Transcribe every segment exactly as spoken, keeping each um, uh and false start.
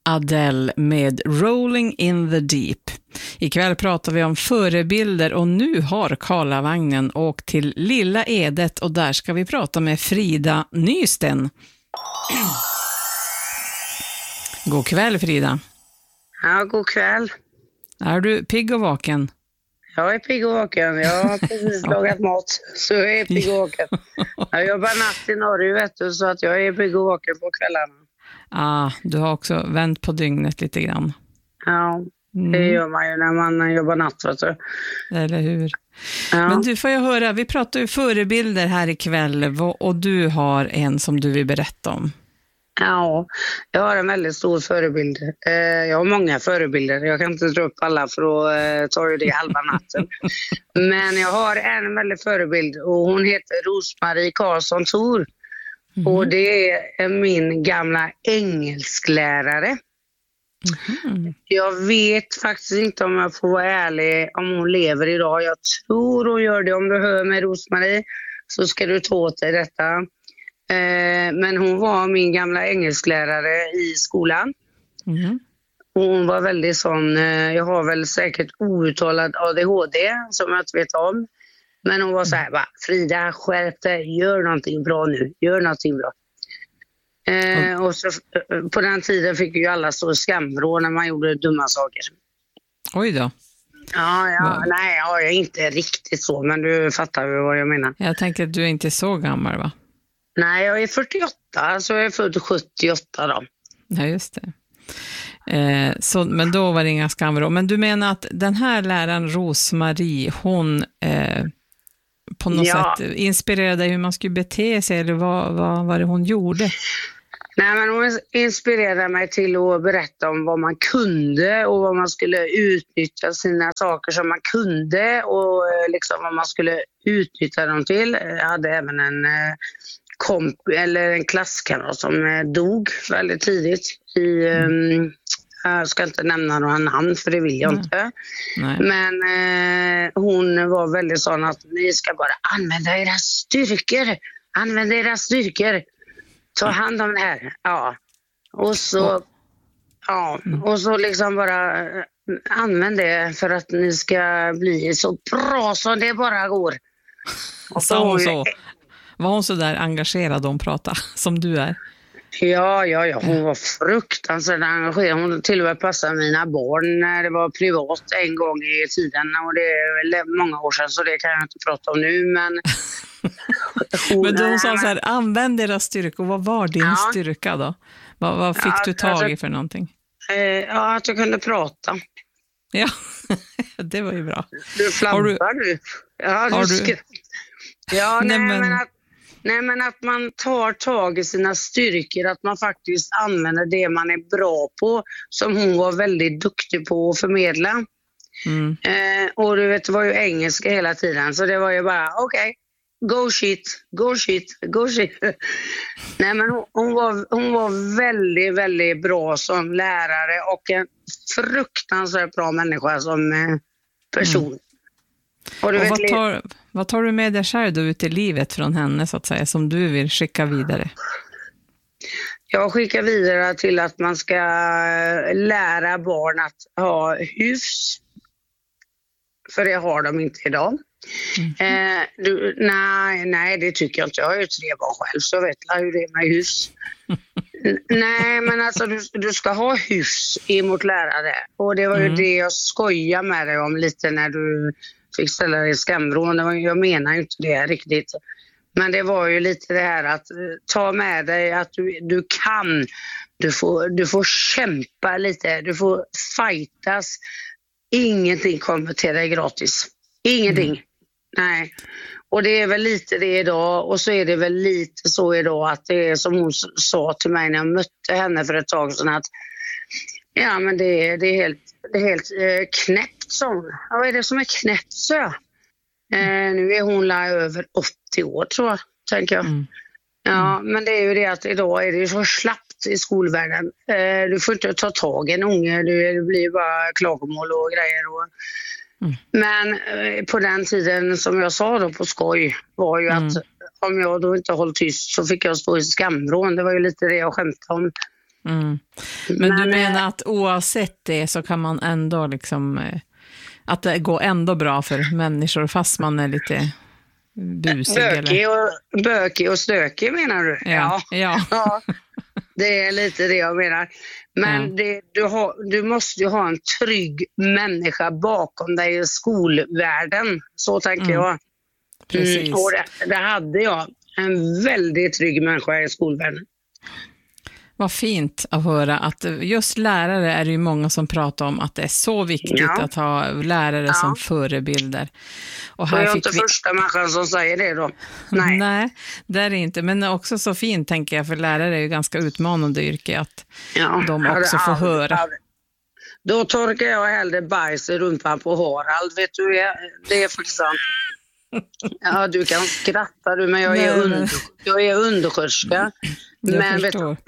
Adele med Rolling in the Deep. Ikväll pratar vi om förebilder och nu har Karlavagnen åkt till Lilla Edet och där ska vi prata med Frida Nysten. God kväll, Frida. Ja, god kväll. Är du pigg och vaken? Jag är pigg och vaken. Jag har precis lagat mat, så jag är pigg och vaken. Jag jobbar natt i Norge, vet du, så att jag är pigg och vaken på kvällarna. Ah, du har också vänt på dygnet lite grann. Ja, det Mm. gör man ju när man jobbar natt, vet du. Eller hur? Ja. Men du, får jag höra, vi pratar ju förebilder här ikväll och du har en som du vill berätta om. Ja, jag har en väldigt stor förebild. Eh, jag har många förebilder. Jag kan inte dra upp alla för då eh, tar ju det halva natten. Men jag har en väldigt förebild och hon heter Rosmarie Karlsson Thor. Mm. Och det är min gamla engelsklärare. Mm. Jag vet faktiskt inte, om jag får vara ärlig, om hon lever idag. Jag tror hon gör det. Om du hör mig, Rosmarie, så ska du ta åt dig detta. Eh, men hon var min gamla engelsklärare i skolan. Mm. Hon var väldigt sån, eh, jag har väl säkert outtalad A D H D som jag inte vet om. Men hon var så här, bara, Frida, skärp dig, gör någonting bra nu, gör någonting bra. Eh, mm. Och så, på den tiden fick ju alla stå skamvrå när man gjorde dumma saker. Oj då. Ja, ja nej, jag är inte riktigt så, men du fattar ju vad jag menar. Jag tänker att du är inte så gammal, va? Nej, jag är fyrtioåtta, så jag är född sjuttioåtta då. Ja, just det. Eh, så, men då var det inga skamvrå. Men du menar att den här läraren Rosmarie, hon eh, på något ja. sätt inspirerade hur man skulle bete sig, eller vad, vad var det hon gjorde? Nej, men hon inspirerade mig till att berätta om vad man kunde och vad man skulle utnyttja sina saker som man kunde och liksom vad man skulle utnyttja dem till. Jag hade även en komp eller en klasskamrat som dog väldigt tidigt i, mm. jag ska inte nämna några namn för det vill jag mm. inte. Nej. Men eh, hon var väldigt sån att ni ska bara använda era styrkor, använda era styrkor, ta hand om det här. Ja. Och så ja, och så liksom bara eh, använd det för att ni ska bli så bra som det bara går. Och så hon så var hon så där engagerad om prata som du är? Ja, ja, ja. Hon var fruktansvärt engagerad. Hon till och med passade mina barn när det var privat en gång i tiden. Och det är väl många år sedan, så det kan jag inte prata om nu. Men, hon, men då sa så här, använd deras styrka. Och vad var din ja. styrka då? Vad, vad fick ja, du tag alltså, i för någonting? Eh, ja, att jag kunde prata. Ja, det var ju bra. Du flampar du. du. Ja, har du, du... Ja, nej, nej, men... men att Nej, men att man tar tag i sina styrkor, att man faktiskt använder det man är bra på, som hon var väldigt duktig på att förmedla. Mm. Eh, och du vet, det var ju engelska hela tiden, så det var ju bara, okej, okay, go shit, go shit, go shit. Nej, men hon, hon, var, hon var väldigt, väldigt bra som lärare och en fruktansvärt bra människa som eh, person. Mm. Och, och vet, vad, tar, vad tar du med dig själv då ut i livet från henne så att säga, som du vill skicka vidare? Jag skickar vidare till att man ska lära barn att ha hyfs. För det har de inte idag. Mm. Eh, du, nej, nej, det tycker jag inte. Jag har ju tre barn själv, så jag vet hur det är med hyfs. Nej, men alltså du, du ska ha hyfs emot lärare. Och det var ju mm. det jag skojar med dig om lite när du fick ställa dig i skamvrån. Jag menar ju inte det riktigt. Men det var ju lite det här att ta med dig att du, du kan. Du får, du får kämpa lite. Du får fightas. Ingenting kommer till dig gratis. Ingenting. Mm. Nej. Och det är väl lite det idag. Och så är det väl lite så idag att det är som hon sa till mig när jag mötte henne för ett tag sedan, att ja, men det är, det är helt, det är helt eh, knäppt, så. Ja, vad är det som är knäppt, så? Eh, nu är hon la över åttio år, tror jag, tänker jag. Mm. Ja, men det är ju det att idag är det ju så slappt i skolvärlden. Eh, du får inte ta tag i en unge, det blir bara klagomål och grejer. Och... Mm. Men eh, på den tiden, som jag sa då på skoj, var ju mm. att om jag då inte hållit tyst så fick jag stå i skamvrån. Det var ju lite det jag skämtade om. Mm. Men, Men du menar att oavsett det så kan man ändå liksom, att det går ändå bra för människor fast man är lite busig? Bökig eller? och, bökig och stökig menar du? Ja. Ja. ja. ja. Det är lite det jag menar. Men ja. det, du, har, du måste ju ha en trygg människa bakom dig i skolvärlden. Så tänker mm. jag. Precis. Mm, och det, det hade jag. En väldigt trygg människa i skolvärlden. Vad fint att höra att just lärare är det ju många som pratar om att det är så viktigt ja. att ha lärare ja. som förebilder. Och här jag är fick inte vi... första människan som säger det då. Nej. Nej, det är det inte. Men också så fint tänker jag, för lärare är ju ganska utmanande yrke att ja. de också får aldrig, höra. Aldrig. Då torkar jag hellre bajs i rumpan på Harald, vet du, det är för sant. Ja, du kan skratta du, men jag är, Nej, under, jag är undersköterska. Men vet du,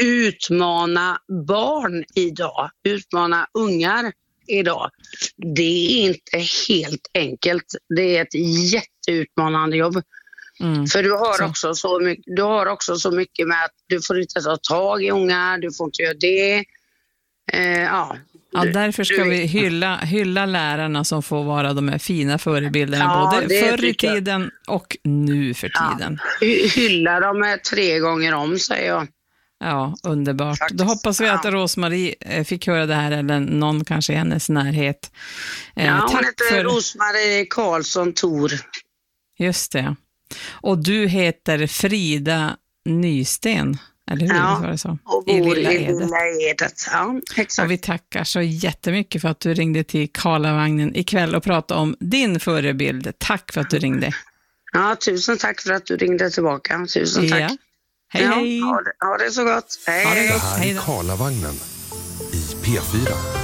utmana barn idag, utmana ungar idag, det är inte helt enkelt. Det är ett jätteutmanande jobb. Mm. För du har, så. Också så mycket, du har också så mycket med att du får inte ta tag i ungar, du får inte göra det. Eh, ja. Ja, därför ska du, vi hylla, hylla lärarna som får vara de här fina förebilderna, ja, både förr i tiden och nu för tiden. Ja, hylla dem tre gånger om, säger jag. Ja, underbart. Faktiskt. Då hoppas vi att ja. Rosmarie fick höra det här, eller någon kanske i hennes närhet. Eh, ja, hon tack heter för... Rosmarie Karlsson Thor. Just det. Och du heter Frida Nysten. Eller hur? Ja, var det så? Och bor i Lilla Edet. Lilla Edet. Ja, exakt. Och vi tackar så jättemycket för att du ringde till Karlavagnen ikväll och pratade om din förebild. Tack för att du ringde. Ja, tusen tack för att du ringde tillbaka. Tusen tack. Ja. Hej, ja, hej. Ha det, ha det så gott. Hej, hej. Det här är Karlavagnen i P fyra.